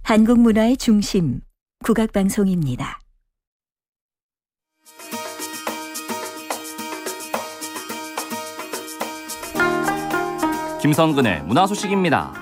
한국 문화의 중심, 국악방송입니다. 김성근의 문화소식입니다.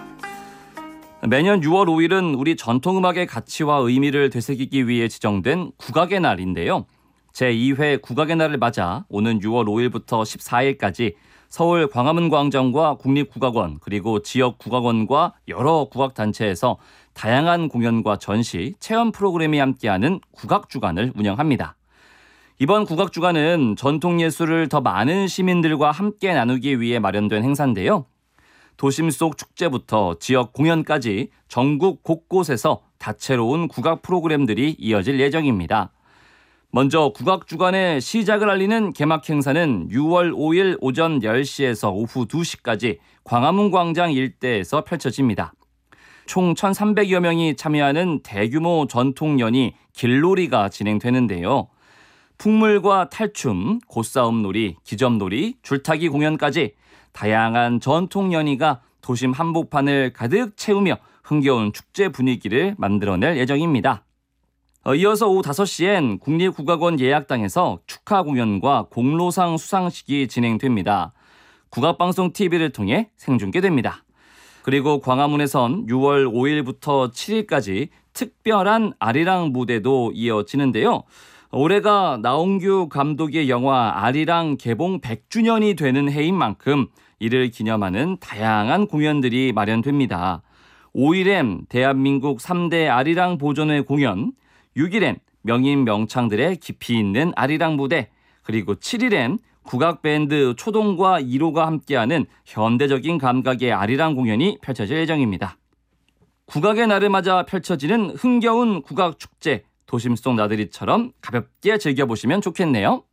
매년 6월 5일은 우리 전통음악의 가치와 의미를 되새기기 위해 지정된 국악의 날인데요. 제2회 국악의 날을 맞아 오는 6월 5일부터 14일까지 서울 광화문 광장과 국립국악원 그리고 지역 국악원과 여러 국악단체에서 다양한 공연과 전시, 체험 프로그램이 함께하는 국악주간을 운영합니다. 이번 국악주간은 전통예술을 더 많은 시민들과 함께 나누기 위해 마련된 행사인데요. 도심 속 축제부터 지역 공연까지 전국 곳곳에서 다채로운 국악 프로그램들이 이어질 예정입니다. 먼저 국악주간의 시작을 알리는 개막 행사는 6월 5일 오전 10시에서 오후 2시까지 광화문 광장 일대에서 펼쳐집니다. 총 1,300여 명이 참여하는 대규모 전통연희 길놀이가 진행되는데요. 풍물과 탈춤, 곧싸움놀이, 기점놀이, 줄타기 공연까지 다양한 전통연희가 도심 한복판을 가득 채우며 흥겨운 축제 분위기를 만들어낼 예정입니다. 이어서 오후 5시엔 국립국악원 예약당에서 축하 공연과 공로상 수상식이 진행됩니다. 국악방송 TV를 통해 생중계됩니다. 그리고 광화문에선 6월 5일부터 7일까지 특별한 아리랑 무대도 이어지는데요. 올해가 나홍규 감독의 영화 아리랑 개봉 100주년이 되는 해인 만큼 이를 기념하는 다양한 공연들이 마련됩니다. 5일엔 대한민국 3대 아리랑 보존회 공연, 6일엔 명인 명창들의 깊이 있는 아리랑 무대, 그리고 7일엔 국악밴드 초동과 1호가 함께하는 현대적인 감각의 아리랑 공연이 펼쳐질 예정입니다. 국악의 날을 맞아 펼쳐지는 흥겨운 국악축제, 도심 속 나들이처럼 가볍게 즐겨보시면 좋겠네요.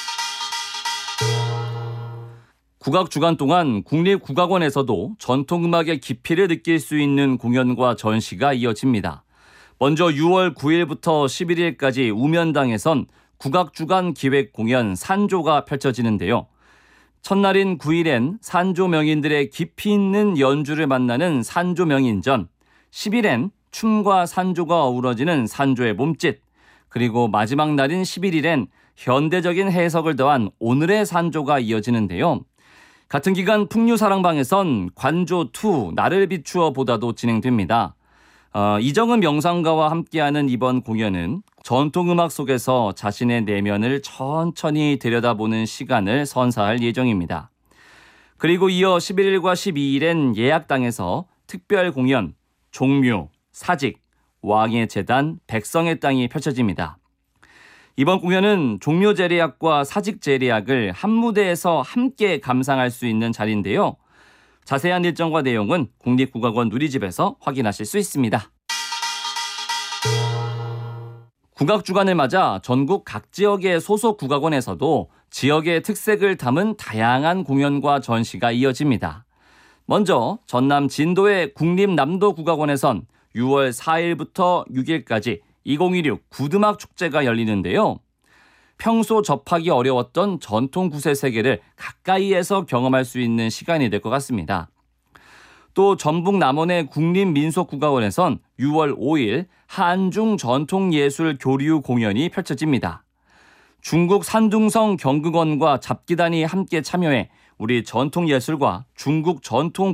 국악주간 동안 국립국악원에서도 전통음악의 깊이를 느낄 수 있는 공연과 전시가 이어집니다. 먼저 6월 9일부터 11일까지 우면당에선 국악주간 기획공연 산조가 펼쳐지는데요. 첫날인 9일엔 산조 명인들의 깊이 있는 연주를 만나는 산조 명인전, 10일엔 춤과 산조가 어우러지는 산조의 몸짓, 그리고 마지막 날인 11일엔 현대적인 해석을 더한 오늘의 산조가 이어지는데요. 같은 기간 풍류사랑방에선 관조2 나를 비추어 보다도 진행됩니다. 이정은 명상가와 함께하는 이번 공연은 전통음악 속에서 자신의 내면을 천천히 들여다보는 시간을 선사할 예정입니다. 그리고 이어 11일과 12일엔 예약당에서 특별 공연, 종묘, 사직, 왕의 제단, 백성의 땅이 펼쳐집니다. 이번 공연은 종묘 제례악과 사직 제례악을 한 무대에서 함께 감상할 수 있는 자리인데요. 자세한 일정과 내용은 국립국악원 누리집에서 확인하실 수 있습니다. 국악주간을 맞아 전국 각 지역의 소속 국악원에서도 지역의 특색을 담은 다양한 공연과 전시가 이어집니다. 먼저 전남 진도의 국립남도국악원에선 6월 4일부터 6일까지 2016 구두막 축제가 열리는데요. 평소 접하기 어려웠던 전통 굿의 세계를 가까이에서 경험할 수 있는 시간이 될 것 같습니다. 또 전북 남원의 국립민속국악원에선 6월 5일 한중 전통예술 교류 공연이 펼쳐집니다. 중국 산둥성 경극원과 잡기단이 함께 참여해 우리 전통예술과 중국 전통